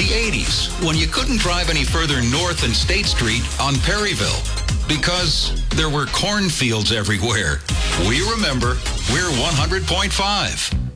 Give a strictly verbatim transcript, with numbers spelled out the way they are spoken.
the eighties, when you couldn't drive any further north than State Street on Perryville because there were cornfields everywhere. We remember. We're one hundred point five.